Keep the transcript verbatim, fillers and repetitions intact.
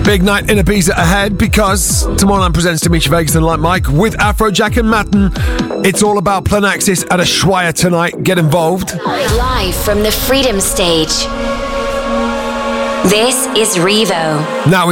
Big night in Ibiza ahead because Tomorrowland presents Dimitri Vegas and Like Mike with Afrojack and Matten. It's all about Planaxis at Ushuaia tonight. Get involved. Live from the Freedom Stage. This is Revo. Now